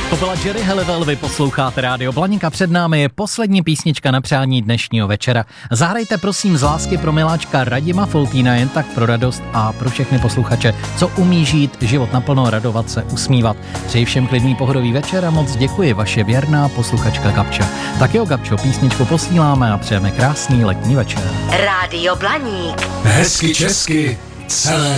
To byla Jerry Halliwell, vy posloucháte Rádio Blaník a před námi je poslední písnička na přání dnešního večera. Zahrajte prosím z lásky pro miláčka Radima Foltýna jen tak pro radost a pro všechny posluchače, co umí žít život naplno, radovat se, usmívat. Přeji všem klidný pohodový večer a moc děkuji, vaše věrná posluchačka Gabča. Tak jo, Gabčo, písničku posíláme a přejeme krásný letní večer. Rádio Blaník. Hezky česky celé